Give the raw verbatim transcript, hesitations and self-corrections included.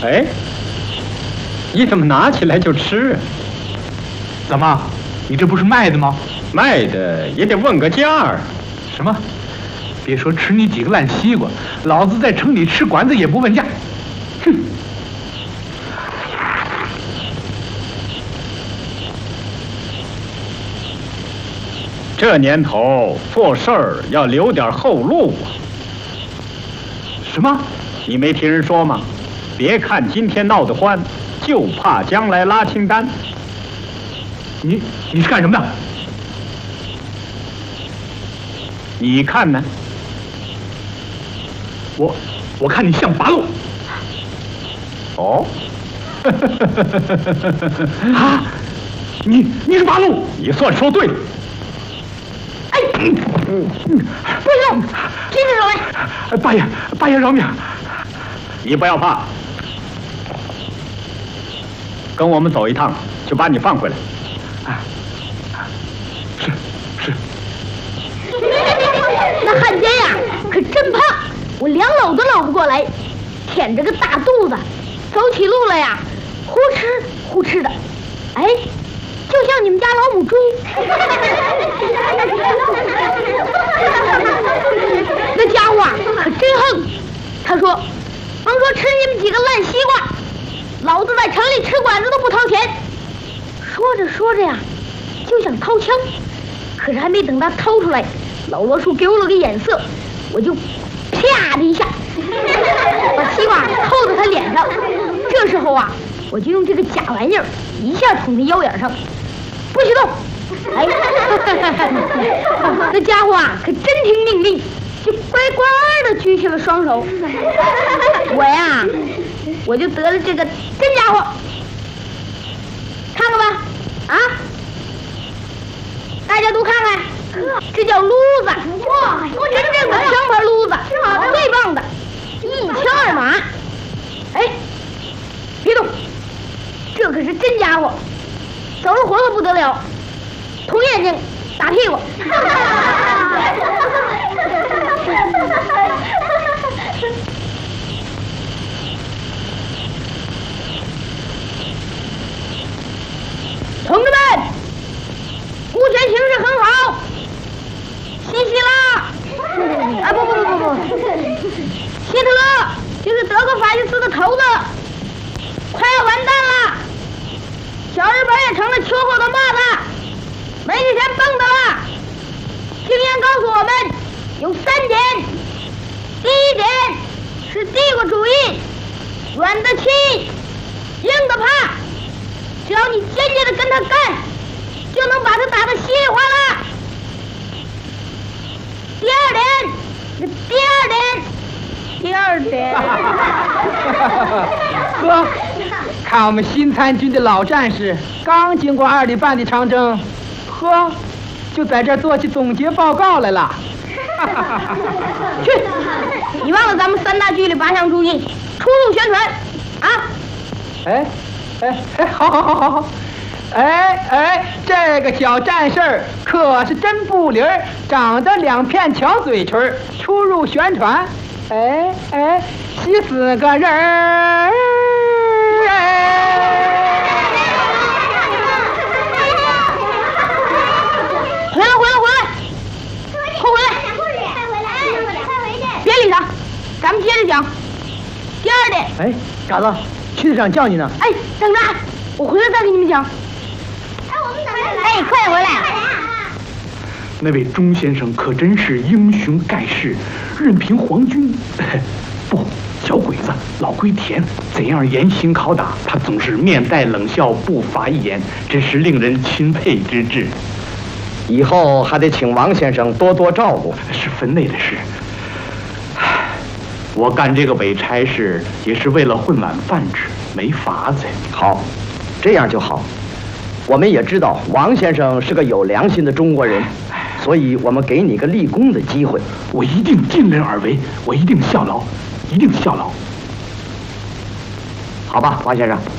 哎，你怎么拿起来就吃？ 怎么，你这不是卖的吗？ 卖的也得问个价儿。 什么？别说吃你几个烂西瓜，老子在城里吃馆子也不问价。哼！ 这年头做事儿要留点后路啊。 什么？ 你没听人说吗？别看今天闹得欢，就怕将来拉清单。 你你是干什么的？ 你看呢？ 我我看你像八路。 哦， 啊，你你是八路， 你算说对了。 哎，嗯嗯，不行，停止手来！ 八爷，八爷饶命！ 你不要怕，跟我们走一趟，就把你放回来。 啊，是是。 那汉奸呀，可真胖，我两搂都搂不过来，舔着个大肚子，走起路来呀，呼哧呼哧的，哎，就像你们家老母猪。那家伙啊，可真横。他说，甭说吃你们几个烂西瓜，老子在城里吃馆子都不掏钱。说着说着呀，就想掏枪，可是还没等他掏出来，老罗叔给我了个眼色，我就啪的一下把西瓜扣在他脸上。这时候啊，我就用这个假玩意儿一下捅他腰眼上，不许动！哎，那家伙啊，可真听命令，就乖乖的举起了双手。我呀，我就得了这个真家伙，看看吧，啊！大家都看看，这叫撸子，哇，真正的枪牌撸子，最棒的，一枪二马。哎，别动，这可是真家伙，走了活的不得了，捅眼睛，打屁股。同志们，目前形势很好，西西拉，啊不不不不不，希特勒就是德国法西斯的头子，快要完蛋了。小日本也成了秋后的蚂蚱，没之前蹦的了。经验告诉我们，有三点。第一点是帝国主义，软的气，硬的怕。只要你坚决的跟他干，就能把他打得稀里哗啦。第二点，第二点，第二点。 哥，看我们新参军的老战士，刚经过二里半的长征，呵，就在这儿做起总结报告来了。 去，你忘了咱们三大纪律八项注意，出入宣传啊！ 哎。哎哎，好好好好好，哎哎，这个小战士儿可是真不灵儿，长得两片巧嘴唇，出入宣传，哎哎，十四个人儿，哎， 回来回来回来，快回来，快回来，快回去，别理他，咱们接着讲。第二点， 哎，嘎子。区队长叫你呢。 哎，等着，我回来再给你们讲。哎，我们等着来。哎，快点回来！ 那位钟先生可真是英雄盖世，任凭皇军不小鬼子老龟田怎样严刑拷打，他总是面带冷笑，不发一言，真是令人钦佩之至。 以后还得请王先生多多照顾， 是分内的事。我干这个伪差事也是为了混碗饭吃，没法子呀。 好，这样就好。我们也知道王先生是个有良心的中国人，所以我们给你个立功的机会。 我一定尽力而为，我一定效劳，一定效劳。 好吧，王先生，